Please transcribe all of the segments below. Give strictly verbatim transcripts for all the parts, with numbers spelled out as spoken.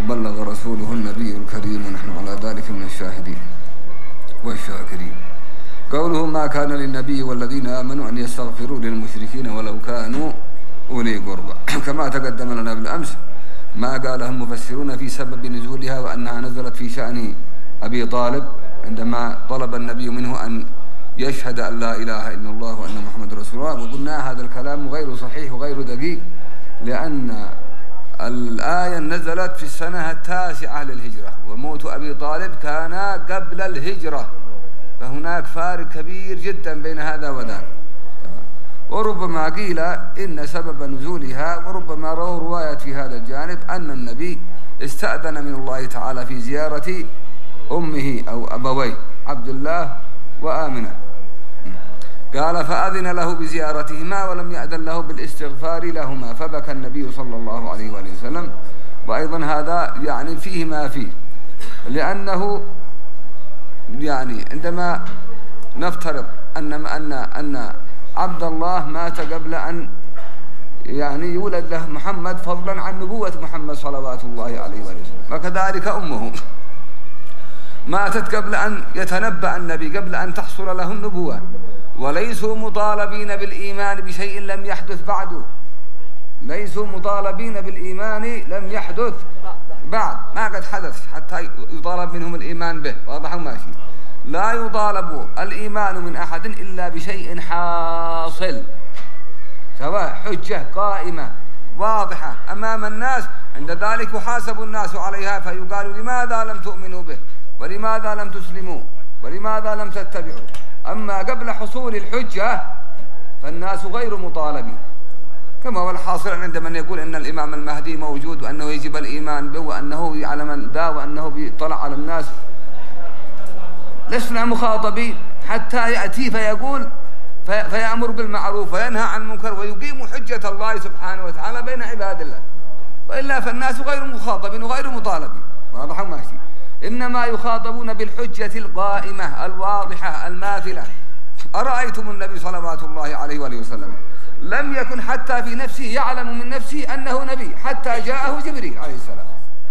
وبلغ رسوله النبي الكريم ونحن على ذلك من الشاهدين والشاكرين. قوله ما كان للنبي والذين آمنوا أن يستغفروا للمشركين ولو كانوا أولي قربى، كما تقدم لنا بالأمس ما قاله المفسرون في سبب نزولها، وأنها نزلت في شأن أبي طالب عندما طلب النبي منه أن يشهد أن لا إله إلا الله وأن محمد رسول الله. وقلنا هذا الكلام غير صحيح وغير دقيق، لأن الآية نزلت في السنة التاسعة للهجرة، وموت أبي طالب كان قبل الهجرة، فهناك فارق كبير جدا بين هذا وذاك. وربما قيل إن سبب نزولها، وربما رووا رواية في هذا الجانب، أن النبي استأذن من الله تعالى في زيارة أمه أو أبويه عبد الله وآمنة، قال فأذن له بزيارتهما ولم يأذن له بالاستغفار لهما، فبكى النبي صلى الله عليه وآله وسلم. وأيضا هذا يعني فيه ما فيه، لأنه يعني عندما نفترض أن أن أن عبد الله مات قبل أن يعني يولد له محمد، فضلا عن نبوة محمد صلوات الله عليه وآله وسلم، وكذلك أمه ماتت قبل أن يتنبأ النبي، قبل أن تحصل له النبوة، وليسوا مطالبين بالإيمان بشيء لم يحدث بعد، ليسوا مطالبين بالإيمان لم يحدث بعد، ما قد حدث حتى يطالب منهم الإيمان به. واضح ماشي؟ لا يطالب الإيمان من أحد إلا بشيء حاصل، سواء حجة قائمة واضحة أمام الناس، عند ذلك يحاسب الناس عليها، فيقال لماذا لم تؤمنوا به، ولماذا لم تسلموا، ولماذا لم تتبعوا. أما قبل حصول الحجة فالناس غير مطالبين، كما هو الحاصل عند من يقول أن الإمام المهدي موجود وأنه يجب الإيمان به وأنه يعلم ذا وأنه بيطلع على الناس. لسنا مخاطبين حتى يأتي فيقول في فيأمر بالمعروف وينهى عن المنكر ويقيم حجة الله سبحانه وتعالى بين عباد الله، وإلا فالناس غير مخاطبين وغير مطالبين. واضح ماشي؟ إنما يخاطبون بالحجة القائمة الواضحة الماثلة. أرأيتم النبي صلوات الله عليه وآله وسلم لم يكن حتى في نفسه يعلم من نفسه أنه نبي حتى جاءه جبريل عليه السلام،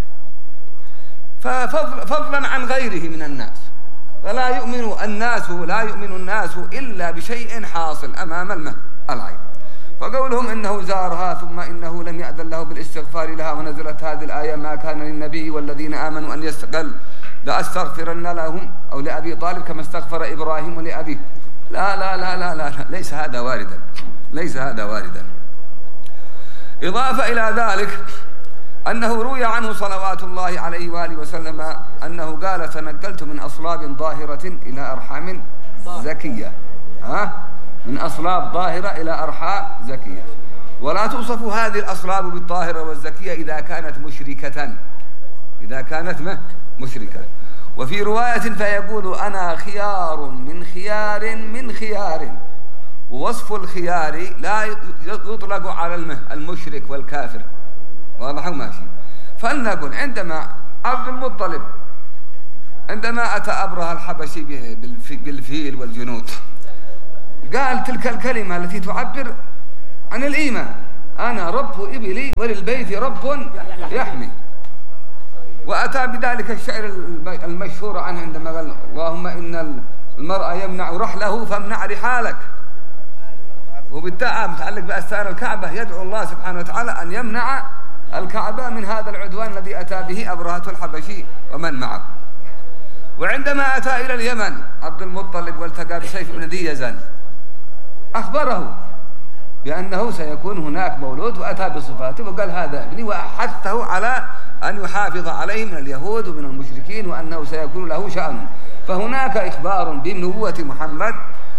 ففضلا عن غيره من الناس، فلا يؤمن الناس لا يؤمن الناس إلا بشيء حاصل أمام العين. فقولهم إنه زارها ثم إنه لم يأذن له بالاستغفار لها، ونزلت هذه الآية ما كان للنبي والذين آمنوا أن يستقل لأستغفرن لهم أو لأبي طالب كما استغفر إبراهيم لأبيه. لا لا لا لا لا, لا. ليس هذا واردا، ليس هذا واردا. إضافة إلى ذلك أنه روي عنه صلوات الله عليه وآله وسلم أنه قال تنقلت من أصلاب ظاهرة إلى أرحام زكية، ها؟ من أصلاب ظاهرة إلى أرحام زكية، ولا توصف هذه الأصلاب بالطاهرة والزكية إذا كانت مشركة، إذا كانت مشركة. وفي رواية فيقول أنا خيار من خيار من خيار، ووصف الخيار لا يطلق على المشرك والكافر. واضح ماشي؟ فلنقل عندما عبد المطلب عندما أتى أبرهة الحبشي بالفيل والجنود قال تلك الكلمة التي تعبر عن الإيمان، أنا رب إبلي وللبيت رب يحمي. وأتى بذلك الشعر المشهور عنه عندما قال اللهم إن المرأة يمنع رحله فامنع رحالك، وبالتالي متعلق بأستار الكعبة يدعو الله سبحانه وتعالى أن يمنع الكعبة من هذا العدوان الذي أتى به أبرهة الحبشي ومن معه. وعندما أتى إلى اليمن عبد المطلب والتقى بسيف بن ذي يزن أخبره بأنه سيكون هناك مولود، وأتى بصفاته وقال هذا ابني، وأحثه على أن يحافظ عليه من اليهود ومن المشركين وأنه سيكون له شأن. فهناك إخبار بنبوة محمد.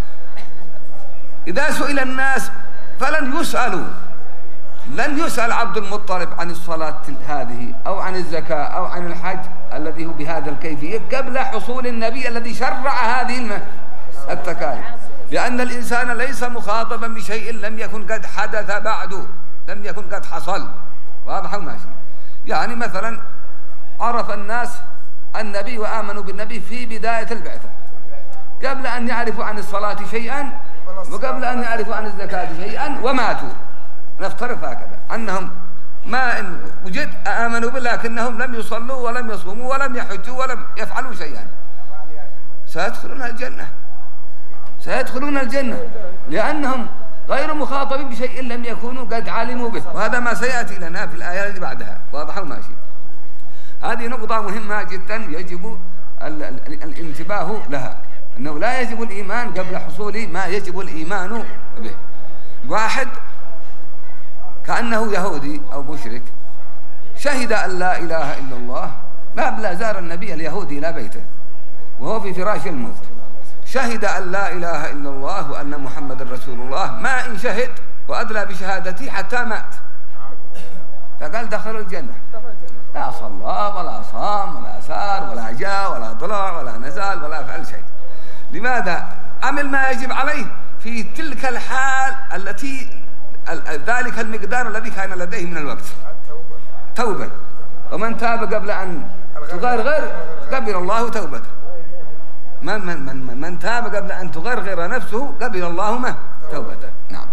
إذا سئل الناس فلن يسألوا، لن يسأل عبد المطلب عن الصلاة هذه أو عن الزكاة أو عن الحج الذي هو بهذا الكيفية قبل حصول النبي الذي شرع هذه التكاليف، لأن الإنسان ليس مخاطبا بشيء لم يكن قد حدث بعد، لم يكن قد حصل. واضح ماشي؟ يعني مثلا عرف الناس النبي وآمنوا بالنبي في بداية البعثة قبل أن يعرفوا عن الصلاة شيئا وقبل أن يعرفوا عن الزكاة شيئا وماتوا. نفترض هكذا أنهم ما إن وجد آمنوا بالله لكنهم لم يصلوا ولم يصوموا ولم يحجوا ولم يفعلوا شيئا سيدخلون الجنة سيدخلون الجنة لأنهم غير مخاطبين بشيء لم يكونوا قد علموا به، وهذا ما سيأتي لنا في الآية اللي بعدها. واضح وماشي. هذه نقطة مهمة جدا يجب الانتباه لها، أنه لا يجب الإيمان قبل حصول ما يجب الإيمان به. واحد كأنه يهودي أو مشرك شهد أن لا إله إلا الله، قبل زار النبي اليهودي إلى بيته وهو في فراش الموت، شهد أن لا إله إلا الله وأن محمد رسول الله، ما إن شهد وأدلى بشهادتي حتى مات، فقال دخل الجنة، لا صلى ولا صام ولا سار ولا جاء ولا طلع ولا نزال ولا فعل شيء. لماذا؟ عمل ما يجب عليه في تلك الحال التي ذلك المقدار الذي كان لديه من الوقت، توبة. ومن تاب قبل أن تغرغر قبل الله توبته، من, من, من, من تاب قبل أن تغرغر نفسه قبل الله ما توبته. نعم.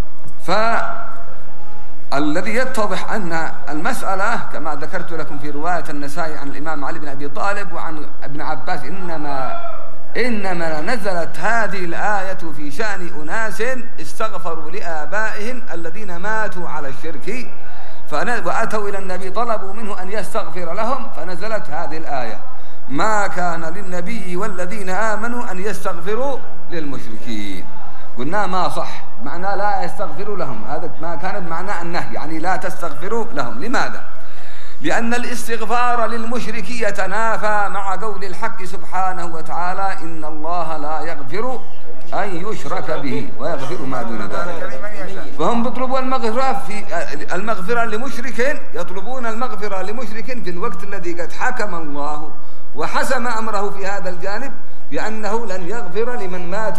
فالذي يتضح أن المسألة كما ذكرت لكم في رواية النسائي عن الإمام علي بن أبي طالب وعن ابن عباس، إنما إنما نزلت هذه الآية في شأن أناس استغفروا لآبائهم الذين ماتوا على الشرك وأتوا إلى النبي طلبوا منه أن يستغفر لهم، فنزلت هذه الآية: ما كان للنبي والذين آمنوا أن يستغفروا للمشركين. قلنا ما صح، معنى لا يستغفروا لهم، هذا ما كان بمعنى النهي، يعني لا تستغفروا لهم. لماذا؟ لأن الاستغفار للمشرك يتنافى مع قول الحق سبحانه وتعالى: إن الله لا يغفر أن يشرك به ويغفر ما دون ذلك. فهم يطلبون المغفرة في المغفرة لمشرك، يطلبون المغفرة لمشرك في الوقت الذي قد حكم الله وحسم أمره في هذا الجانب بأنه لن يغفر لمن مات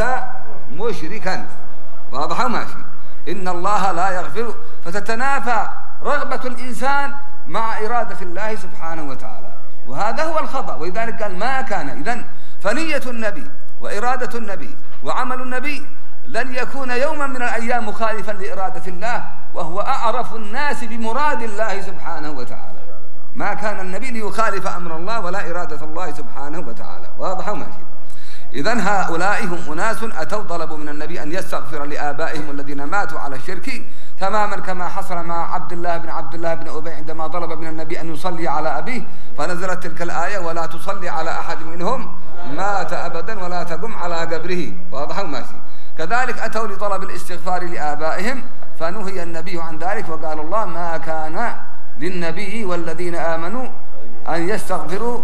مشركا. واضح ماشي. إن الله لا يغفر، فتتنافى رغبة الإنسان مع إرادة الله سبحانه وتعالى، وهذا هو الخطأ. ولذلك قال ما كان. إذن فنية النبي وإرادة النبي وعمل النبي لن يكون يوما من الأيام مخالفا لإرادة الله، وهو أعرف الناس بمراد الله سبحانه وتعالى. ما كان النبي ليخالف أمر الله ولا إرادة الله سبحانه وتعالى. واضح وماشي. إذن هؤلاء هم أناس أتوا طلبوا من النبي أن يستغفر لآبائهم الذين ماتوا على الشرك، تماما كما حصل مع عبد الله بن عبد الله بن أبي عندما طلب من النبي أن يصلي على أبيه، فنزلت تلك الآية: ولا تصلي على أحد منهم مات أبدا ولا تقم على قبره. واضح وماشي. كذلك أتوا لطلب الاستغفار لآبائهم، فنهي النبي عن ذلك، وقال الله: ما كان للنبي والذين آمنوا أن يستغفروا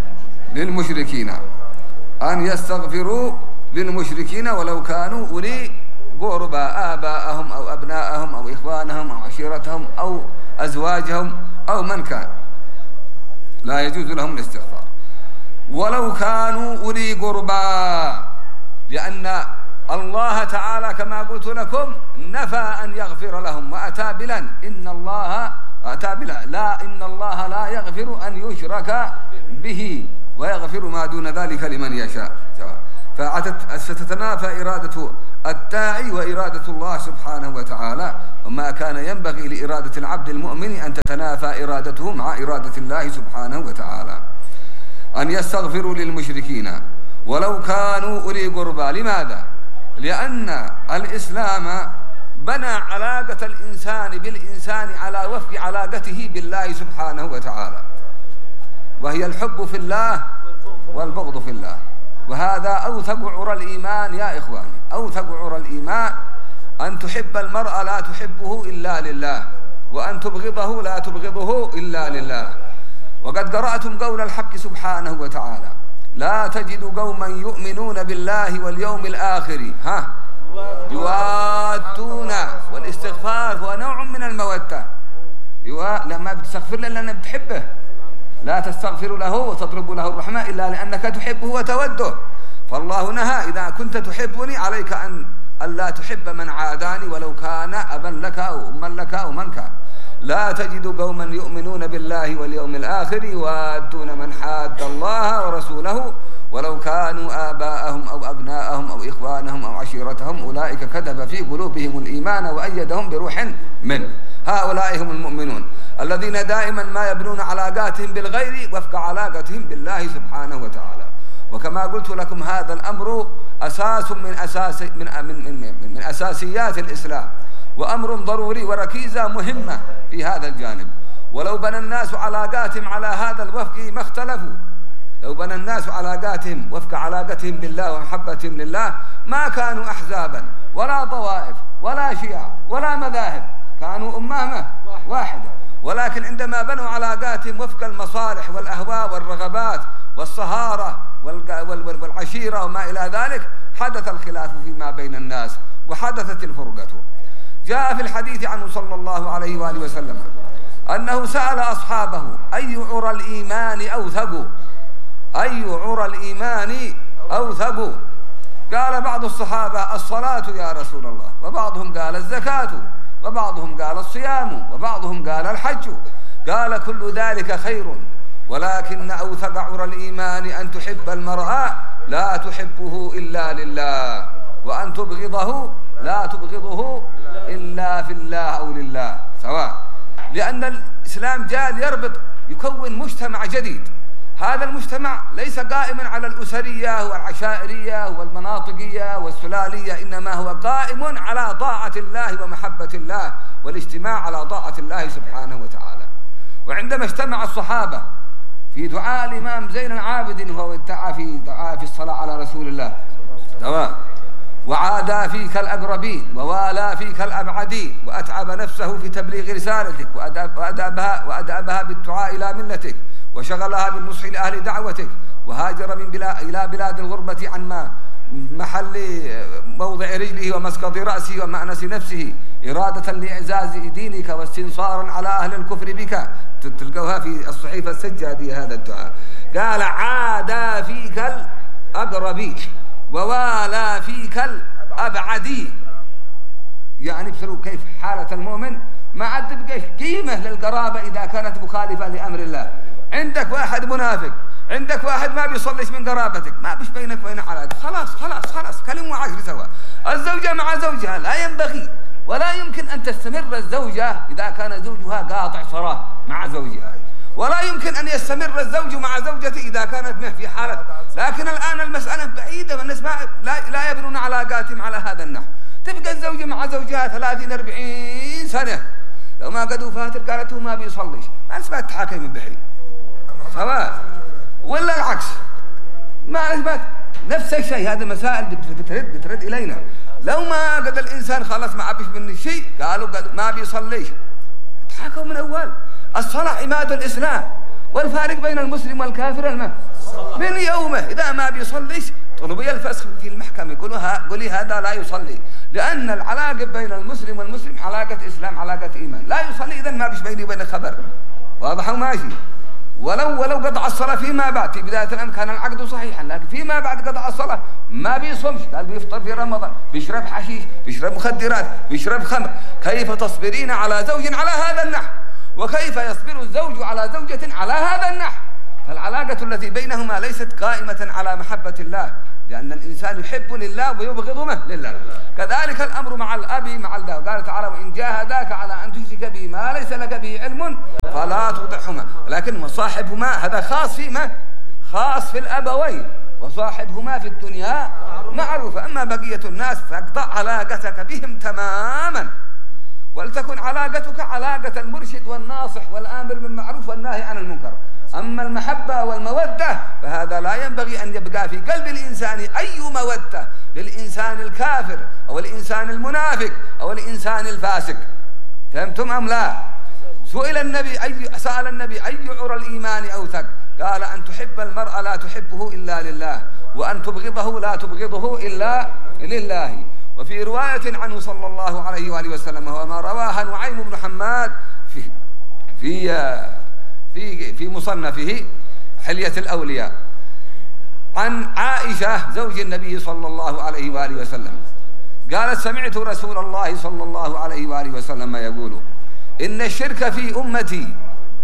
للمشركين أن يستغفروا للمشركين ولو كانوا أولي قربى، آباءهم أو أبناءهم أو إخوانهم أو عشيرتهم أو أزواجهم أو من كان، لا يجوز لهم الاستغفار ولو كانوا أولي قربى، لأن الله تعالى كما قلت لكم نفى أن يغفر لهم وأتى بلا إن الله أتى بلا لا إن الله لا يغفر أن يشرك به ويغفر ما دون ذلك لمن يشاء. فستتنافى إرادة الداعي وإرادة الله سبحانه وتعالى، وما كان ينبغي لإرادة العبد المؤمن أن تتنافى إرادته مع إرادة الله سبحانه وتعالى. أن يستغفروا للمشركين ولو كانوا أولي قربى. لماذا؟ لأن الإسلام بنى علاقة الإنسان بالإنسان على وفق علاقته بالله سبحانه وتعالى، وهي الحب في الله والبغض في الله. وهذا أوثق عرى الإيمان يا إخواني، أوثق عرى الإيمان أن تحب المرء لا تحبه إلا لله، وأن تبغضه لا تبغضه إلا لله. وقد قرأتم قول الحق سبحانه وتعالى: لا تجد قوما يؤمنون بالله واليوم الآخر ها يوادون. والاستغفار هو نوع من المودة. لما بتستغفر له لأنك بتحبه، لا تستغفر له وتطلب له الرحمة إلا لأنك تحبه وتوده. فالله نهى: إذا كنت تحبني عليك أن ألا تحب من عاداني ولو كان أبا لك أو أما لك أو من كان. لا تجد قوما يؤمنون بالله واليوم الآخر يوادون من حاد الله ورسوله ولو كانوا آباءهم أو أبناءهم أو إخوانهم أو عشيرتهم أولئك كتب في قلوبهم الإيمان وأيدهم بروح منه. هؤلاء هم المؤمنون. الذين دائما ما يبنون علاقاتهم بالغير وفق علاقتهم بالله سبحانه وتعالى. وكما قلت لكم هذا الأمر أساس من أساس من من من, من أساسيات الإسلام، وأمر ضروري وركيزة مهمة في هذا الجانب. ولو بنى الناس علاقاتهم على هذا الوفق ما اختلفوا، لو بنى الناس علاقاتهم وفق علاقتهم بالله ومحبتهم لله ما كانوا أحزابا ولا طوائف ولا شيع ولا مذاهب، كانوا أمة واحدة. ولكن عندما بنوا علاقاتهم وفق المصالح والأهواء والرغبات والصهارة والعشيرة وما إلى ذلك حدث الخلاف فيما بين الناس وحدثت الفرقة. جاء في الحديث عنه صلى الله عليه وآله وسلم أنه سأل أصحابه أي عرى الإيمان أوثق، أي عرى الإيمان أوثق؟ قال بعض الصحابة الصلاة يا رسول الله، وبعضهم قال الزكاة، وبعضهم قال الصيام، وبعضهم قال الحج. قال كل ذلك خير، ولكن أوثق عرى الإيمان أن تحب المرء لا تحبه إلا لله، وأن تبغضه لا تبغضه إلا في الله أو لله سواء. لأن الإسلام جاء ليربط يكون مجتمع جديد. هذا المجتمع ليس قائما على الأسرية والعشائرية والمناطقية والسلالية، إنما هو قائم على طاعة الله ومحبة الله والاجتماع على طاعة الله سبحانه وتعالى. وعندما اجتمع الصحابة في دعاء الإمام زين العابدين وهو ادعى في دعاء في الصلاة على رسول الله تمام، وعادى فيك الأقربين ووالى فيك الأبعدين وأتعب نفسه في تبليغ رسالتك وأدابها, وأدابها بالدعاء إلى ملتك وشغلها بالنصح لأهل دعوتك، وهاجر من بلا إلى بلاد الغربة عن ما محل موضع رجله ومسقط رأسه ومأنس نفسه إرادة لإعزاز دينك واستنصارا على أهل الكفر بك. تلقوها في الصحيفة السجادية هذا الدعاء. قال عادى فيك الأقربين ووالى فيك الأبعدين، يعني بسروا كيف حالة المؤمن ما عاد تبقى قيمة للقرابة إذا كانت مخالفة لأمر الله. عندك واحد منافق، عندك واحد ما بيصليش من قرابتك، ما بيش بينك وبين علاقة، خلاص خلاص خلاص كلموا عشر سوا. الزوجة مع زوجها لا ينبغي ولا يمكن أن تستمر الزوجة إذا كان زوجها قاطع صلاة مع زوجها، ولا يمكن أن يستمر الزوج مع زوجته إذا كانت في حالة. لكن الآن المسألة بعيدة والناس لا, لا يبنون علاقاتهم على هذا النحو. تبقى الزوجة مع زوجها ثلاثين أربعين سنة، لو ما قدوا فاتر قالت هو ما بيصليش، ما نسبات تحاكي من بحري سواء، ولا العكس ما نسبات نفس الشيء. هذه مسائل بترد بترد إلينا. لو ما قد الإنسان خلص ما عبش من الشيء قالوا قد ما بيصليش، تحاكوا من أول. الصلاة عماد الإسلام، والفارق بين المسلم والكافر الماء من يومه إذا ما بيصليش طلبي الفسخ في المحكمة، يقولوها قولي هذا لا يصلي، لأن العلاقة بين المسلم والمسلم علاقة إسلام علاقة إيمان. لا يصلي إذن ما بيش بيني وبين خبر، واضح وماشي. ولو ولو قطع الصلاة فيما بعد، في بداية الأمر كان العقد صحيحا، لكن فيما بعد قطع الصلاة ما بيصومش، قال بيفطر في رمضان، بيشرب حشيش، بيشرب مخدرات، بيشرب خمر. كيف تصبرين على زوج على هذا النحو؟ وكيف يصبر الزوج على زوجة على هذا النحو؟ فالعلاقة التي بينهما ليست قائمة على محبة الله، لأن الإنسان يحب لله ويبغض لله. كذلك الأمر مع الأب مع الله. قال تعالى وإن جاهداك على أن تشرك به ما ليس لك به علم فلا تطعهما، لكن وصاحبهما هذا خاص فيما خاص في الأبوين، وصاحبهما في الدنيا معروف. أما بقية الناس فاقطع علاقتك بهم تماما، ولتكن علاقتك علاقة المرشد والناصح والآمر بالمعروف والناهي عن المنكر. أما المحبة والمودة فهذا لا ينبغي أن يبقى في قلب الإنسان أي مودة للإنسان الكافر أو الإنسان المنافق أو الإنسان الفاسق. فهمتم أم لا؟ سئل النبي أي سأل النبي أي عرى الإيمان أوثق؟ قال أن تحب المرء لا تحبه إلا لله، وأن تبغضه لا تبغضه إلا لله. وفي رواية عنه صلى الله عليه وآله وسلم وما رواها نعيم بن حماد في في في في مصنفه حلية الأولياء عن عائشة زوج النبي صلى الله عليه وآله وسلم قالت سمعت رسول الله صلى الله عليه وآله وسلم يقول إن الشرك في أمتي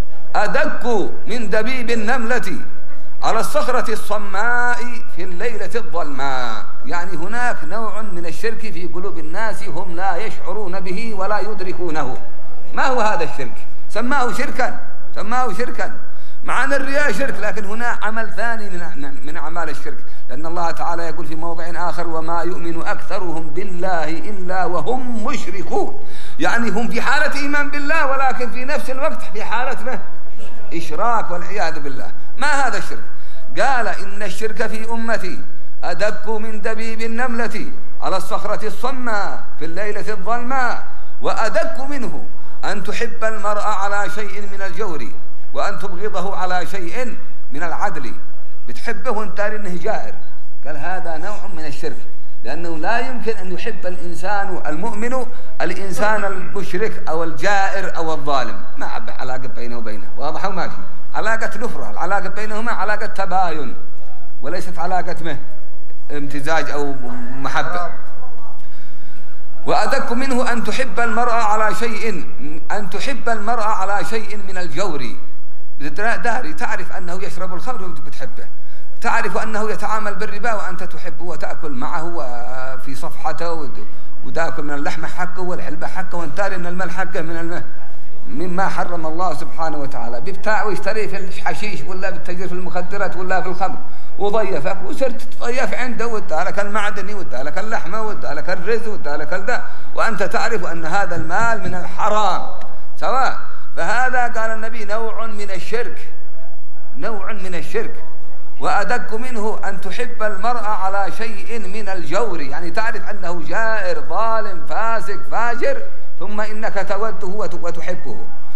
أدق من دبيب النملة على الصخرة الصماء في الليلة الظلماء. يعني هناك نوع من الشرك في قلوب الناس هم لا يشعرون به ولا يدركونه. ما هو هذا الشرك؟ سماه شركا سماه شركا مع أن الرياء شرك، لكن هنا عمل ثاني من من أعمال الشرك، لأن الله تعالى يقول في موضع آخر وما يؤمن أكثرهم بالله إلا وهم مشركون، يعني هم في حالة إيمان بالله ولكن في نفس الوقت في حالة إشراك والعياذ بالله. ما هذا الشرك؟ قال إن الشرك في أمتي أدق من دبيب النملة على الصخرة الصماء في الليلة الظلماء، وأدق منه أن تحب المرء على شيء من الجور وأن تبغضه على شيء من العدل. بتحبه وانت ترى انه جائر، قال هذا نوع من الشرك، لأنه لا يمكن أن يحب الإنسان المؤمن الإنسان المشرك أو الجائر أو الظالم، ما عبه علاقة بينه وبينه، واضح وماشي، علاقة نفرة، العلاقة بينهما علاقة تباين وليست علاقة مه امتزاج أو محبة. وأدق منه أن تحب المرأة على شيء أن تحب المرأة على شيء من الجور، داري تعرف أنه يشرب الخمر وأنت بتحبه، تعرف أنه يتعامل بالربا وأنت تحبه وتأكل معه في صفحته وتأكل من اللحمة حقه والحلبة حقه، وأنت ترى أن المال حقه من الماء مما حرم الله سبحانه وتعالى، بيبتاع ويشتري في الحشيش ولا بالتجر في المخدرات ولا في الخمر، وضيفك وصرت تضيف عنده وادالك المعدني وادالك اللحمة وادالك الرز وادالك الذا، وأنت تعرف أن هذا المال من الحرام سواء. فهذا قال النبي نوع من الشرك، نوع من الشرك. وأدق منه أن تحب المرأة على شيء من الجور، يعني تعرف أنه جائر ظالم فاسق فاجر ثم إنك توده وتحبه.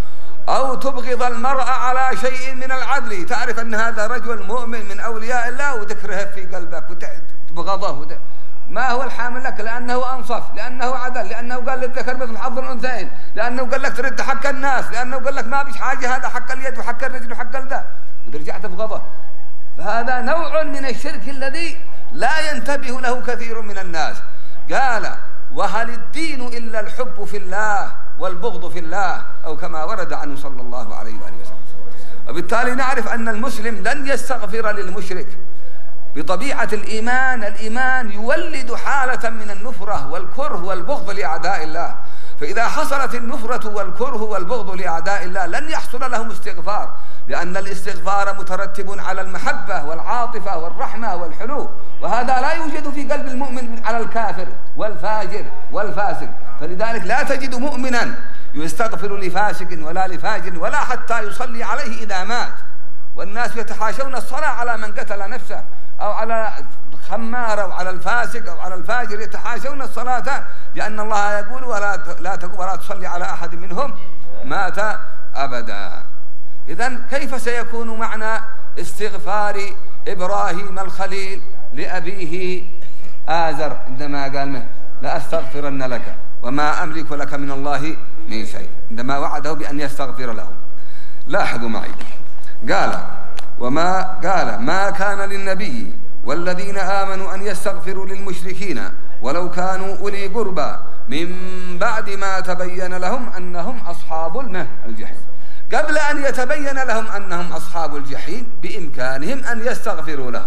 أو تبغض المرأة على شيء من العدل، تعرف أن هذا رجل مؤمن من أولياء الله وتكرهه في قلبك وتبغضه. ما هو الحامل لك؟ لأنه أنصف، لأنه عدل، لأنه قال للذكر مثل حظ الأنثيين، لأنه قال لك ترد حق الناس، لأنه قال لك ما بيش حاجة، هذا حق اليد وحق الرجل وحق الذا، وترجع تبغضه. فهذا نوع من الشرك الذي لا ينتبه له كثير من الناس. قال وهل الدين إلا الحب في الله والبغض في الله، أو كما ورد عنه صلى الله عليه وآله وسلم. وبالتالي نعرف أن المسلم لن يستغفر للمشرك. بطبيعة الإيمان، الإيمان يولد حالة من النفرة والكره والبغض لأعداء الله، فإذا حصلت النفرة والكره والبغض لأعداء الله لن يحصل لهم استغفار، لأن الاستغفار مترتب على المحبة والعاطفة والرحمة والحنو، وهذا لا يوجد في قلب المؤمن على الكافر والفاجر والفاسق. فلذلك لا تجد مؤمنا يستغفر لفاسق ولا لفاجر ولا حتى يصلي عليه إذا مات، والناس يتحاشون الصلاة على من قتل نفسه أو على خمار أو على الفاسق أو على الفاجر، يتحاشون الصلاة، لأن الله يقول ولا لا ولا تصلي على أحد منهم مات أبدا. إذن كيف سيكون معنى استغفار إبراهيم الخليل لأبيه آزر عندما قال له لا أستغفرن لك وما أملك لك من الله من شيء، عندما وعده بأن يستغفر له؟ لاحظوا معي، قال وما قال ما كان للنبي والذين آمنوا أن يستغفروا للمشركين ولو كانوا أولي قربى من بعد ما تبين لهم أنهم أصحاب الجحيم. قبل أن يتبين لهم أنهم أصحاب الجحيم بإمكانهم أن يستغفروا لهم.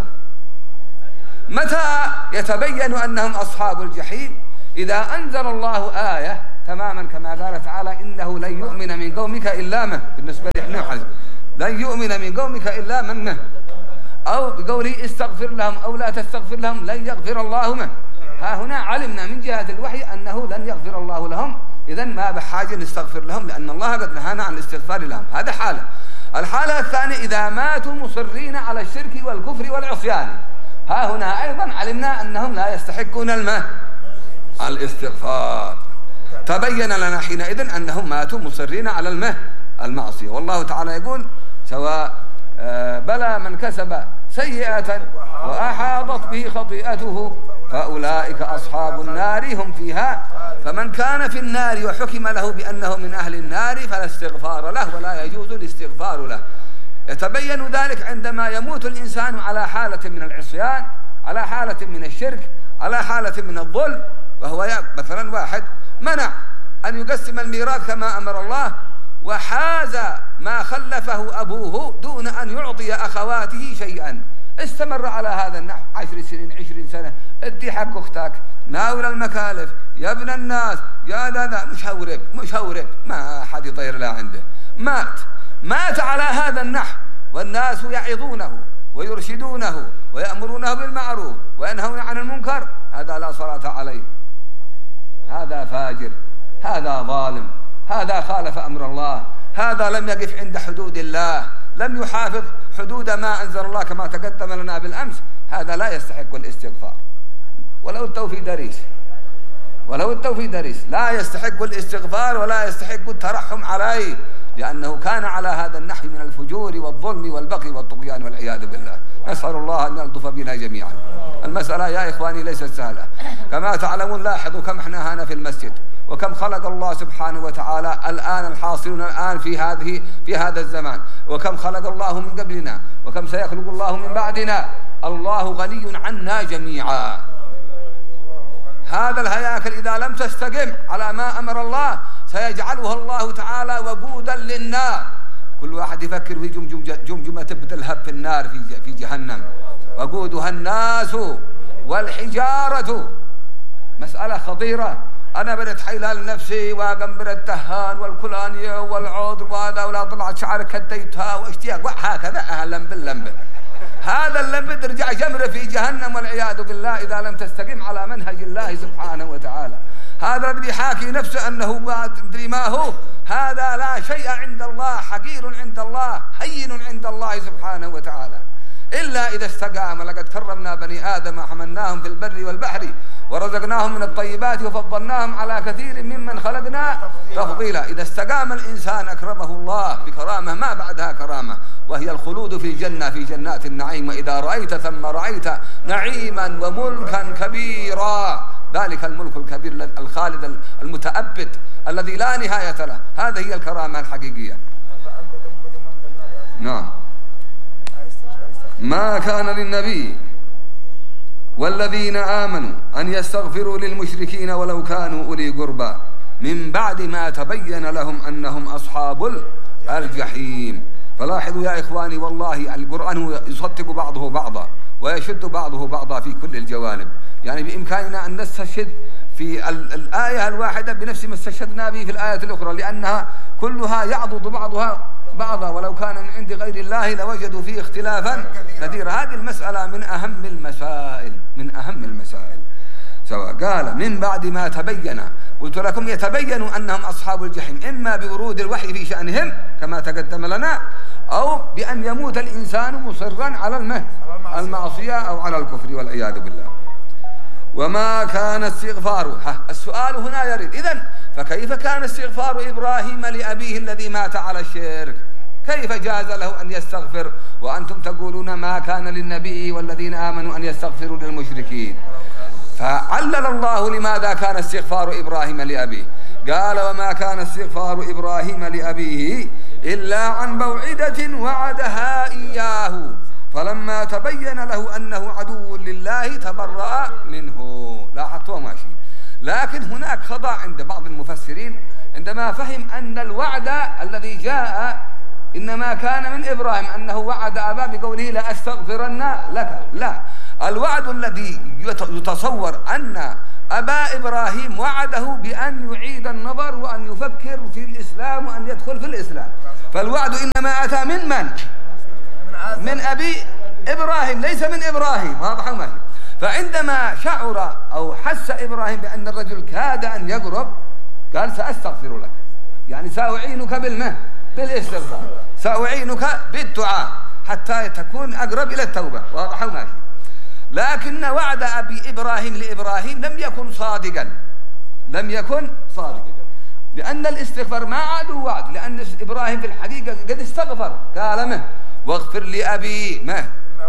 متى يتبين أنهم أصحاب الجحيم؟ إذا أنزل الله آية تماما كما قال تعالى إنه لن يؤمن من قومك إلا من، بالنسبة لنوح لن يؤمن من قومك إلا من نه، أو بقوله استغفر لهم أو لا تستغفر لهم لن يغفر الله من. ها هنا علمنا من جهة الوحي أنه لن يغفر الله لهم، إذن ما بحاجة نستغفر لهم لأن الله قد نهانا عن الاستغفار لهم. هذا حالة. الحالة الثانية إذا ماتوا مصرين على الشرك والكفر والعصيان، ها هنا أيضا علمنا أنهم لا يستحقون الماء الاستغفار. تبين لنا حينئذ أنهم ماتوا مصرين على الماء المعصية. والله تعالى يقول سواء بلى من كسب سيئة وأحاطت به خطيئته فأولئك أصحاب النار هم فيها، فمن كان في النار وحكم له بأنه من أهل النار فلا استغفار له ولا يجوز الاستغفار له. يتبين ذلك عندما يموت الإنسان على حالة من العصيان، على حالة من الشرك، على حالة من الظلم، وهو مثلا واحد منع أن يقسم الميراث كما أمر الله وحاز ما خلفه أبوه دون أن يعطي أخواته شيئا، استمر على هذا النحو عشر سنين عشرين سنة، ادي حق أختك، ناول المكالف، يا ابن الناس، يا ذا ذا، مش هورب مش هورب، ما حد يطير لا عنده، مات مات على هذا النحو، والناس يعظونه ويرشدونه ويأمرونه بالمعروف وينهون عن المنكر، هذا لا صلاة عليه، هذا فاجر، هذا ظالم، هذا خالف أمر الله، هذا لم يقف عند حدود الله، لم يحافظ حدود ما أنزل الله كما تقدم لنا بالأمس، هذا لا يستحق الاستغفار ولو التو في دريس، ولو التو في دريس لا يستحق الاستغفار ولا يستحق الترحم عليه، لأنه كان على هذا النحو من الفجور والظلم والبغي والطغيان والعياذ بالله. نسأل الله أن يلطف بنا جميعا. المسألة يا إخواني ليست سهلة، كما تعلمون لاحظوا كم احنا هنا في المسجد، وكم خلق الله سبحانه وتعالى الآن الحاصلون الآن في هذه في هذا الزمان، وكم خلق الله من قبلنا، وكم سيخلق الله من بعدنا. الله غني عنا جميعا. هذا الهياكل إذا لم تستقم على ما أمر الله سيجعلها الله تعالى وقودا للنار. كل واحد يفكر في جمجمة, جمجمة بتلهب في النار في في جهنم، وقودها الناس والحجارة. مسألة خطيرة. أنا بدت حيلال نفسي وقنبر التهان والكلانية والعود وهذا، ولا طلعت شعر كديتها واشتياق وهكذا أهلا باللمبة. هذا اللمبة ترجع جمرة في جهنم والعياذ بالله إذا لم تستقيم على منهج الله سبحانه وتعالى. هذا الذي يحاكي نفسه أنه ما تدري ما هو، هذا لا شيء عند الله، حقير عند الله، هين عند الله سبحانه وتعالى، إلا إذا استقام. لقد كرمنا بني آدم وحملناهم في البر والبحر ورزقناهم من الطيبات وفضلناهم على كثير ممن خلقنا تفضيلا. إذا استقام الإنسان أكرمه الله بكرامة ما بعدها كرامة، وهي الخلود في الجنة في جنات النعيم. وإذا رأيت ثم رأيت نعيما وملكا كبيرا، ذلك الملك الكبير الخالد المتأبد الذي لا نهاية له. هذه هي الكرامة الحقيقية. نعم. ما كان للنبي والذين آمنوا أن يستغفروا للمشركين ولو كانوا أولي قربى من بعد ما تبين لهم أنهم أصحاب الجحيم. فلاحظوا يا إخواني، والله القرآن يصدق بعضه بعضا ويشد بعضه بعضا في كل الجوانب. يعني بإمكاننا أن نستشهد في الآية الواحدة بنفس ما استشهدنا به في الآية الأخرى، لأنها كلها يعضد بعضها بعضا، ولو كان من عند غير الله لوجدوا فيه اختلافا كثيرا. هذه المسألة من أهم المسائل، من أهم المسائل. سواء قال من بعد ما تبين، قلت لكم يتبين أنهم أصحاب الجحيم إما بورود الوحي في شأنهم كما تقدم لنا، أو بأن يموت الإنسان مصرا على المعصية أو على الكفر والعياذ بالله. وما كان استغفاره، السؤال هنا يرد، إذن فكيف كان استغفار إبراهيم لأبيه الذي مات على الشرك؟ كيف جاز له أن يستغفر وأنتم تقولون ما كان للنبي والذين آمنوا أن يستغفروا للمشركين؟ فعلل الله لماذا كان استغفار إبراهيم لأبيه. قال وما كان استغفار إبراهيم لأبيه إلا عن موعدة وعدها إياه فلما تبين له أنه عدو لله تبرأ منه. لاحظتوا ماشي. لكن هناك خطأ عند بعض المفسرين عندما فهم أن الوعد الذي جاء إنما كان من إبراهيم، أنه وعد أباه بقوله لا أستغفرن لك. لا، الوعد الذي يتصور أن أبا إبراهيم وعده بأن يعيد النظر وأن يفكر في الإسلام وأن يدخل في الإسلام. فالوعد إنما أتى من من؟ من أبي إبراهيم، ليس من إبراهيم. واضح ما هي؟ فعندما شعر أو حس إبراهيم بأن الرجل كاد أن يقرب قال سأستغفر لك، يعني سأعينك بالمه بالاستغفار، سأعينك بالدعاء حتى تكون أقرب إلى التوبة. واضح ما هي؟ لكن وعد أبي إبراهيم لإبراهيم لم يكن صادقا، لم يكن صادقا، لأن الاستغفار ما عاد وعد، لأن إبراهيم في الحقيقة قد استغفر. قال مه واغفر لأبي مه،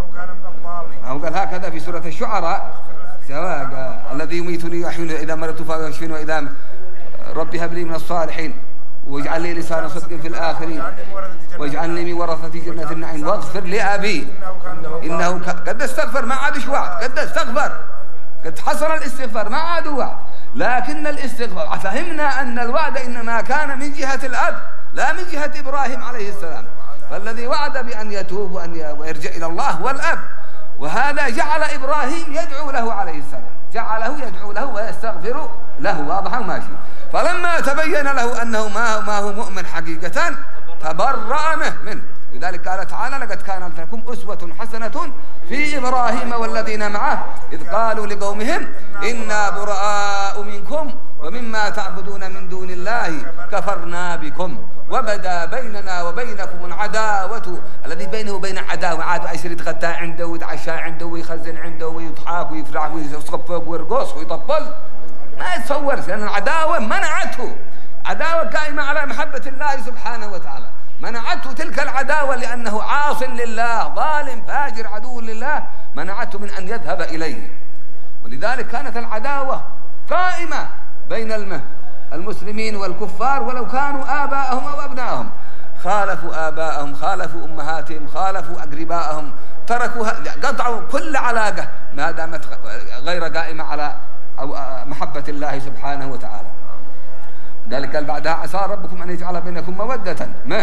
أو قال هكذا في سورة الشعراء سواء الذي يميتني ويحييني إذا مرضت فيشفيني وإذا رب هب لي من الصالحين واجعل لي لسان صدق في الآخرين واجعلني من ورثة جنة النعيم واغفر لأبي إنه قد استغفر، ما عادش وعد، قد استغفر، قد حصل الاستغفار، ما عاد وعد. لكن الاستغفار فهمنا أن الوعد إنما كان من جهة الأب لا من جهة إبراهيم عليه السلام، فالذي وعد بأن يتوب وأن ويرجع إلى الله هو الأب، وهذا جعل إبراهيم يدعو له عليه السلام، جعله يدعو له ويستغفر له. واضح ماشي. فلما تبين له أنه ما هو, ما هو مؤمن حقيقة تبرأ منه. لذلك قال تعالى لقد كانت لكم أسوة حسنة في إبراهيم والذين معه إذ قالوا لقومهم إنا براء منكم ومما تعبدون من دون الله كفرنا بكم وبدا بيننا وبينكم العداوة. الذي بينه وبين عداوة عاد عشر يتغدى عنده ويتعشى عنده ويخزن عنده ويضحك ويفرح ويصفق ويرقص ويطبل، ما يتصورش، لأن العداوة منعته. عداوة قائمة على محبة الله سبحانه وتعالى، منعته تلك العداوة لأنه عاص لله ظالم فاجر عدو لله، منعته من أن يذهب إليه. ولذلك كانت العداوة قائمة بين المسلمين والكفار ولو كانوا آباءهم أو أبنائهم، خالفوا آباءهم، خالفوا أمهاتهم، خالفوا أقربائهم، تركوا قطعوا كل علاقة ما دامت غير قائمة على محبة الله سبحانه وتعالى. ذلك قال بعدها عسى ربكم أن يجعل بينكم مودة ما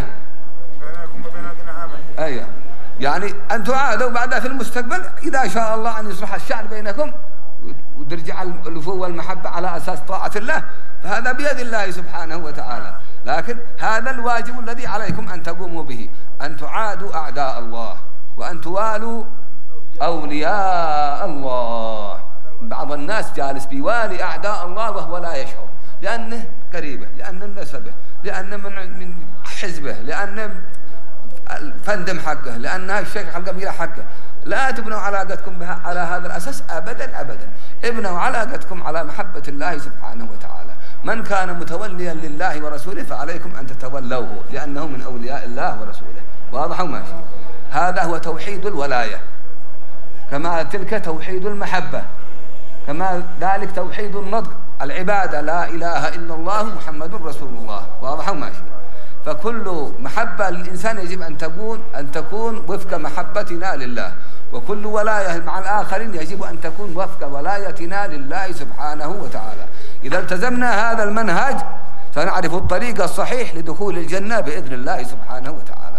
أيوة، يعني أن تعادوا بعدها في المستقبل إذا شاء الله أن يصلح الشأن بينكم وترجع الألفوة والمحبة على أساس طاعة الله، فهذا بيد الله سبحانه وتعالى. لكن هذا الواجب الذي عليكم أن تقوموا به، أن تعادوا أعداء الله وأن توالوا أولياء الله. بعض الناس جالس بيوالي أعداء الله وهو لا يشعر، لأنه قريبه، لأنه نسبه، لأنه من من حزبه، لأنه فندم حقه، لأنها الشيخ القبيلة حقه. لا تبنوا علاقتكم بها على هذا الأساس أبدا أبدا، ابنوا علاقتكم على محبة الله سبحانه وتعالى. من كان متوليا لله ورسوله فعليكم أن تتولوه لأنه من أولياء الله ورسوله. واضح وماشي؟ هذا هو توحيد الولاية، كما تلك توحيد المحبة، كما ذلك توحيد النطق العبادة لا إله إلا الله محمد رسول الله. واضح وماشي؟ فكل محبة للإنسان يجب أن تكون أن تكون وفق محبتنا لله، وكل ولاية مع الآخرين يجب أن تكون وفق ولايتنا لله سبحانه وتعالى. إذا التزمنا هذا المنهج سنعرف الطريق الصحيح لدخول الجنة بإذن الله سبحانه وتعالى.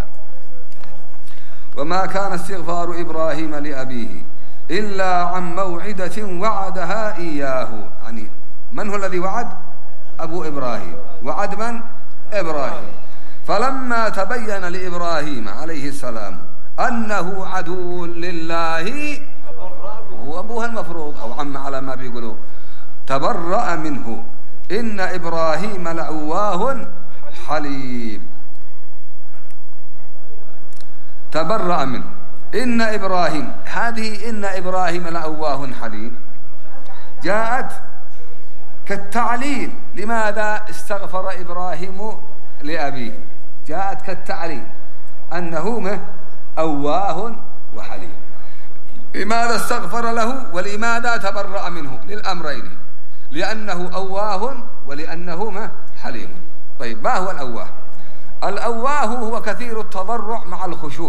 وما كان استغفار إبراهيم لأبيه إلا عن موعدة وعدها إياه. يعني من هو الذي وعد؟ أبو إبراهيم. وعد من؟ إبراهيم. فلما تبين لإبراهيم عليه السلام أنه عدو لله، هو أبوها المفروض أو عم على ما بيقولوا، تبرأ منه. إن إبراهيم لأواه حليم. تبرأ منه. إن إبراهيم، هذه إن إبراهيم لأواه حليم جاءت كالتعليل. لماذا استغفر إبراهيم لأبيه؟ جاءت كالتعليل أنه أواه وحليم. لماذا استغفر له ولماذا تبرأ منه؟ للأمرين، لأنه أواه ولأنه حليم. طيب ما هو الأواه؟ الأواه هو كثير التضرع مع الخشوع،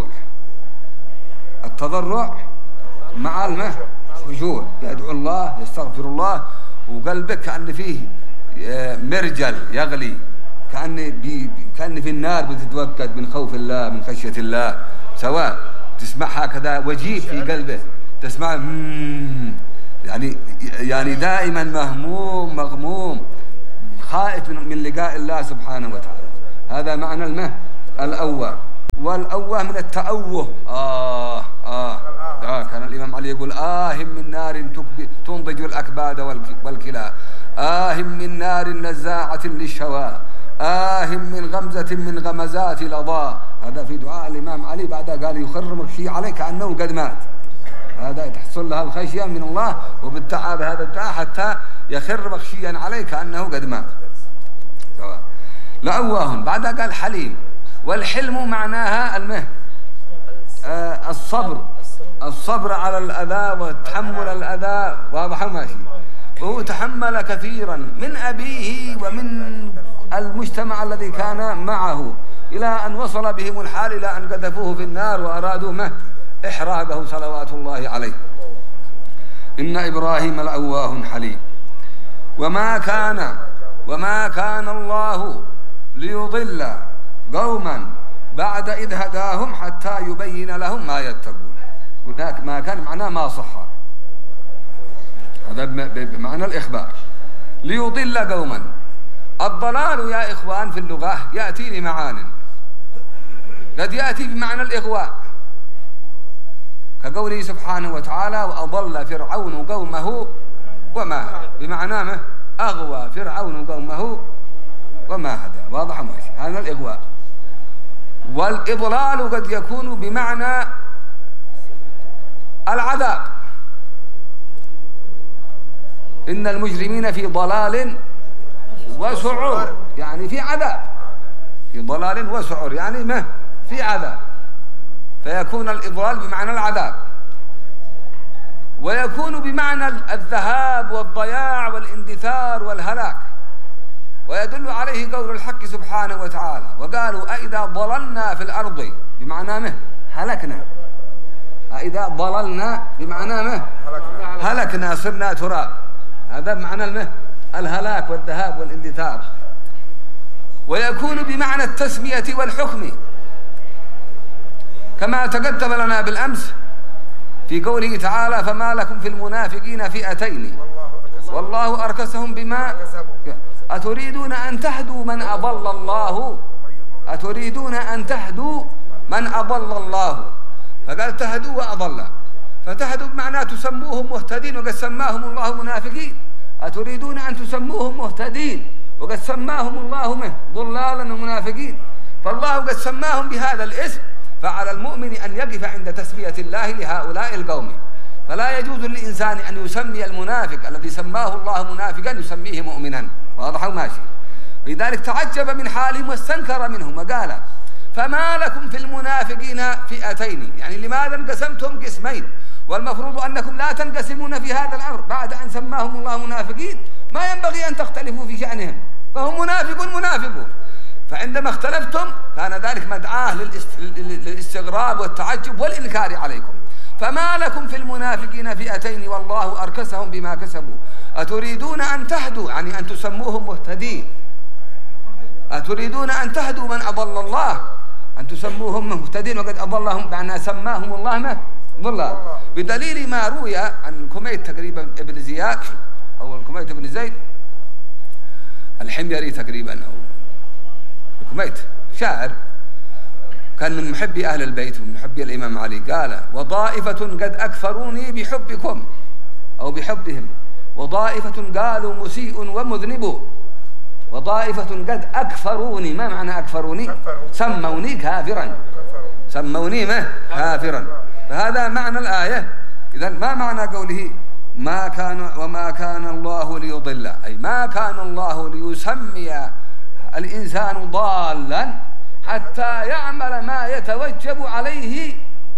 التضرع مع الخشوع، يدعو الله يستغفر الله وقلبك كأن فيه مرجل يغلي، كأن بي كأن في النار بتتوقد من خوف الله من خشية الله، سواء تسمعها كذا وجيب في قلبه، تسمع يعني يعني دائما مهموم مغموم خائف من, من لقاء الله سبحانه وتعالى. هذا معنى المه الأواه. والأواه من التأوه. آه آه آه كان الإمام علي يقول آه من نار تنضج الأكباد والكلى، آه من نار نزاعة للشوى، آه من غمزة من غمزات الأضاء. هذا في دعاء الإمام علي، بعدها قال يخرمك شيء عليه كأنه قد مات. هذا تحصل لها الخشية من الله وبالدعاء بهذا الدعاء حتى يخر مخشيا عليه كأنه قد مات. لأواه. بعدها قال حليم. والحلم معناها المه آه الصبر، الصبر على الأذى وتحمل الأذى. واضح ماشي؟ وهو تحمل كثيرا من أبيه ومن المجتمع الذي كان معه إلى أن وصل بهم الحال إلى أن قذفوه في النار وأرادوا مه إحراقه صلوات الله عليه. إن إبراهيم لأواه حليم. وما كان وما كان الله ليضل قوما بعد إذ هداهم حتى يبين لهم ما يتقون. هناك ما كان معناه ما صح، هذا بمعنى الإخبار. ليضل قوما، الضلال يا إخوان في اللغة يأتي لمعان. قد يأتي بمعنى الإغواء كقوله سبحانه وتعالى وأضل فرعون قومه وما بمعنى ما أغوى فرعون قومه وما هدى. واضح ماشي؟ هذا الإغواء. والإضلال قد يكون بمعنى العذاب. إن المجرمين في ضلال وسعر يعني في عذاب، في ضلال وسعر يعني ما في عذاب، فيكون الإضلال بمعنى العذاب. ويكون بمعنى الذهاب والضياع والاندثار والهلاك. ويدل عليه قول الحق سبحانه وتعالى وقالوا أئذا ضللنا في الأرض بمعنى ما هلكنا، أئذا ضللنا بمعنى ما هلكنا صرنا تراب، هذا بمعنى المه الهلاك والذهاب والاندثار. ويكون بمعنى التسمية والحكم كما تقدم لنا بالأمس في قوله تعالى فما لكم في المنافقين فئتين والله أركسهم بما أتريدون أن تهدوا من أضل الله أتريدون أن تهدوا من أضل الله، فقال تهدوا وأضل، فتهدوا بمعنى تسموهم مهتدين وقد سماهم الله منافقين، أتريدون أن تسموهم مهتدين وقد سماهم الله ضلالا ومنافقين، فالله قد سماهم بهذا الاسم، فعلى المؤمن أن يقف عند تسمية الله لهؤلاء القوم. فلا يجوز للإنسان أن يسمي المنافق الذي سماه الله منافقا يسميه مؤمنا. واضح وماشي؟ لذلك تعجب من حالهم واستنكر منهم وقال فما لكم في المنافقين فئتين، يعني لماذا انقسمتم قسمين والمفروض أنكم لا تنقسمون في هذا الأمر بعد أن سماهم الله منافقين، ما ينبغي أن تختلفوا في شأنهم، فهم منافقون منافقون. فعندما اختلفتم كان ذلك مدعاه للاستغراب والتعجب والإنكار عليكم. فما لكم في المنافقين فئتين والله أركسهم بما كسبوا أتريدون أن تهدوا يعني أن تسموهم مهتدين، أتريدون أن تهدوا من أضل الله أن تسموهم مهتدين وقد أضلهم بأن سماهم الله ما ضلال، بدليل ما روي عن كميت تقريبا ابن زياد أو الكميت ابن زيد الحميري تقريبا أو كميت شاعر كان من محبي أهل البيت ومن محبي الإمام علي، قال وضائفة قد أكفروني بحبكم أو بحبهم وضائفة قالوا مسيء ومذنب، وضائفة قد أكفروني، ما معنى أكفروني؟ سموني كافرا، سموني ما كافرا، فهذا معنى الآية. إذن ما معنى قوله ما كان وما كان الله ليضل، أي ما كان الله ليسمي الإنسان ضالا حتى يعمل ما يتوجب عليه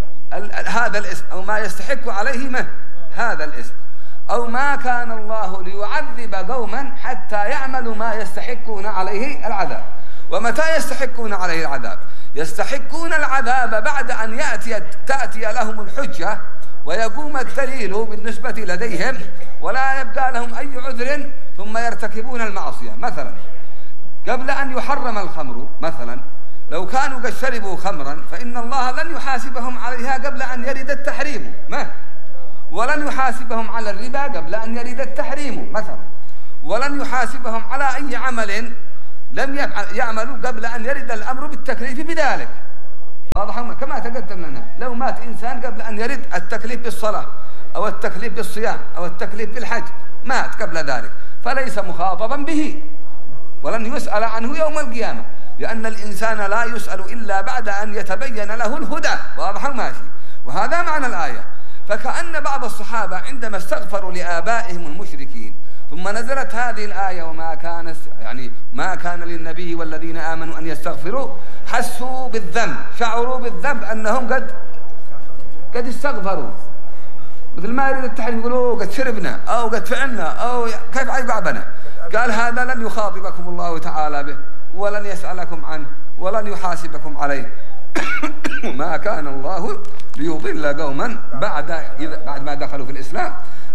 هذا الاسم أو ما يستحق عليه ما هذا الاسم، أو ما كان الله ليعذب قوما حتى يعملوا ما يستحقون عليه العذاب. ومتى يستحقون عليه العذاب؟ يستحقون العذاب بعد أن يأتي تأتي لهم الحجة ويقوم الدليل بالنسبة لديهم ولا يبقى لهم أي عذر ثم يرتكبون المعصية. مثلا قبل أن يحرم الخمر مثلا لو كانوا قد شربوا خمرا فإن الله لن يحاسبهم عليها قبل أن يرد التحريم ما ولن يحاسبهم على الربا قبل أن يرد التحريم مثلا، ولن يحاسبهم على أي عمل لم يعملوا قبل أن يرد الأمر بالتكليف بذلك. واضح؟ كما تقدم لنا لو مات إنسان قبل أن يرد التكليف بالصلاة أو التكليف بالصيام أو التكليف بالحج، مات قبل ذلك فليس مخاطبا به ولن يسأل عنه يوم القيامة، لأن الإنسان لا يسأل إلا بعد أن يتبين له الهدى. واضح ماشي؟ وهذا معنى الآية. فكأن بعض الصحابة عندما استغفروا لآبائهم المشركين ثم نزلت هذه الآية وما كان يعني ما كان للنبي والذين آمنوا أن يستغفروا، حسوا بالذنب، شعروا بالذنب أنهم قد قد استغفروا، مثل ما يريد التحريم يقولوا قد شربنا أو قد فعلنا أو كيف عيقعبنا. قال هذا لن يخاطبكم الله تعالى به ولن يسألكم عنه ولن يحاسبكم عليه. ما كان الله ليضل قوما بعد بعد ما دخلوا في الإسلام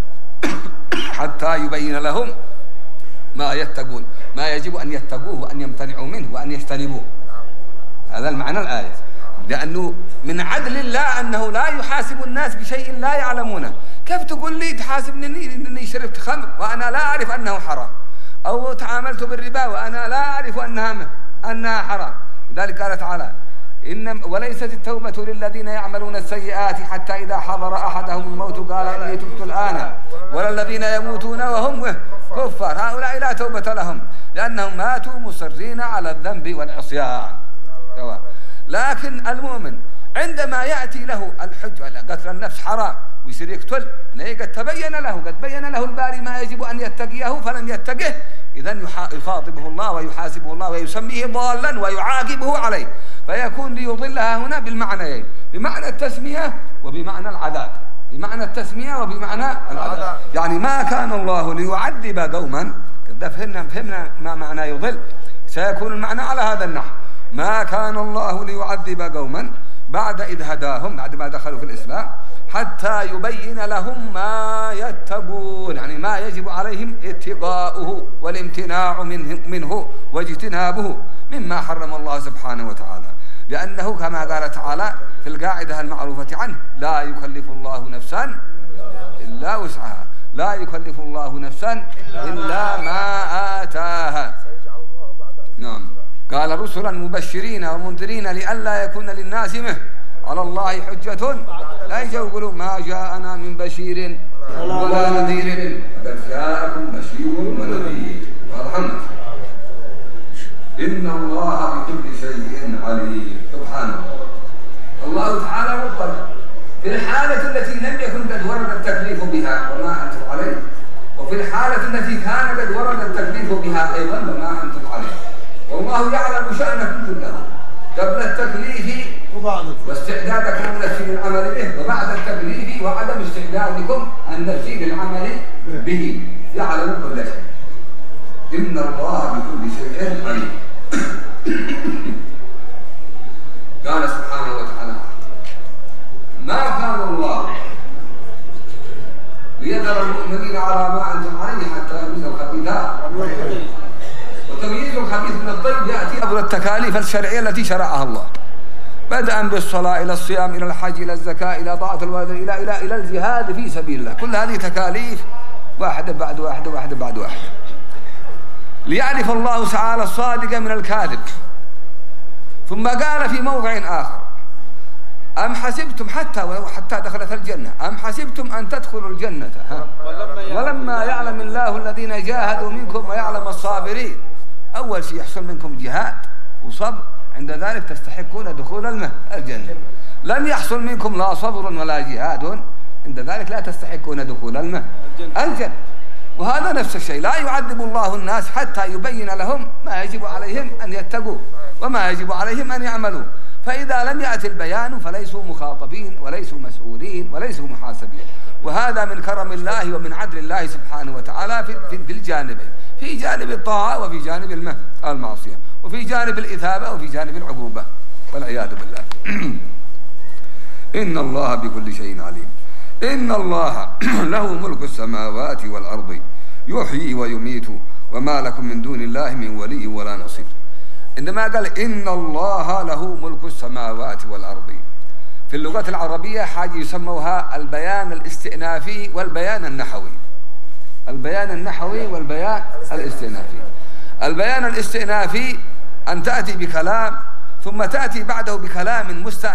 حتى يبين لهم ما يتقون ما يجب أن يتقوه وأن يمتنعوا منه وأن يجتنبوه. هذا المعنى الآية، لأنه من عدل الله أنه لا يحاسب الناس بشيء لا يعلمونه. كيف تقول لي تحاسبني إني شربت خمر وأنا لا أعرف أنه حرام، أو تعاملت بالربا وأنا لا أعرف أنها أنها حرام؟ لذلك قال تعالى إن وليست التوبة للذين يعملون السيئات حتى إذا حضر أحدهم الموت قال إني تبت الآن، ولا الذين يموتون وهم كفار، هؤلاء لا توبة لهم لأنهم ماتوا مصرين على الذنب والعصيان. لكن المؤمن عندما يأتي له الحجة قتل النفس حرام ويصير يقتل، قد تبين له قد بين له الباري ما يجب أن يتقيه فلم يتقه، إذن يخاطبه الله ويحاسبه الله ويسميه ضالا ويعاقبه عليه، فيكون ليضلها هنا بالمعنيين، بمعنى التسمية وبمعنى العذاب، بمعنى التسمية وبمعنى العذاب. يعني ما كان الله ليعذب قوما، كذا فهمنا فهمنا ما معنى يضل، سيكون المعنى على هذا النحو: ما كان الله ليعذب قوما بعد إذ هداهم، بعد ما دخلوا في الإسلام، حتى يبين لهم ما يتقون، يعني ما يجب عليهم اتقاؤه والامتناع منه, منه واجتنابه مما حرم الله سبحانه وتعالى، لأنه كما قال تعالى في القاعدة المعروفة عنه: لا يكلف الله نفسا إلا وسعها، لا يكلف الله نفسا إلا ما آتاها. نعم. قال: رسلا مبشرين ومنذرين لئلا يكون للناس منه على الله حجة، لا يقولوا ما جاءنا من بشير ولا نذير قد جاءكم بشير ونذير. وارحمنا. إن الله بكل شيء عليم. سبحانه الله تعالى مطلع في الحالة التي لم يكن قد ورد التكليف بها وما أنتم عليه، وفي الحالة التي كان قد ورد التكليف بها أيضا وما أنتم عليه، والله يعلم شأنكم كله قبل التكليف واستعدادكم النفسي للعمل به، وبعد التكليف وعدم استعدادكم النفسي للعمل به، يعلم كل شيء. إن الله بكل شيء عليم. قال سبحانه وتعالى: ما كان الله ليذر المؤمنين على ما أنتم عليه حتى يميز الخبيثات، وتمييز الخبيث من الطيب يأتي قبل التكاليف الشرعية التي شرعها الله، بدءا بالصلاة إلى الصيام إلى الحج إلى الزكاة إلى طاعة الوالدين إلى إلى إلى الجهاد في سبيل الله. كل هذه تكاليف واحدة بعد واحدة واحدة بعد واحدة، ليعرف الله تعالى الصادق من الكاذب. ثم قال في موضع آخر: أم حسبتم حتى ولو حتى دخلت الجنة، أم حسبتم أن تدخلوا الجنة ها ولما يعلم الله الذين جاهدوا منكم ويعلم الصابرين. أول شيء يحصل منكم جهاد وصبر، عند ذلك تستحقون دخول المه الجنة. لم يحصل منكم لا صبر ولا جهاد، عند ذلك لا تستحقون دخول المه الجنة. وهذا نفس الشيء، لا يعذب الله الناس حتى يبين لهم ما يجب عليهم أن يتقوا وما يجب عليهم أن يعملوا، فإذا لم يأتي البيان فليسوا مخاطبين وليسوا مسؤولين وليسوا محاسبين. وهذا من كرم الله ومن عدل الله سبحانه وتعالى في في الجانبين، في جانب الطاعة وفي جانب المعصية، وفي جانب الإثابة وفي جانب العقوبة، والعياذ بالله. إن الله بكل شيء عليم. إن الله له ملك السماوات والأرض يحيي ويميت وما لكم من دون الله من ولي ولا نصير. عندما قال إن الله له ملك السماوات والأرض، في اللغة العربية حاجة يسموها البيان الاستئنافي والبيان النحوي. البيان النحوي والبيان الاستئنافي. البيان الاستئنافي أن تأتي بكلام ثم تأتي بعده بكلام مستأنف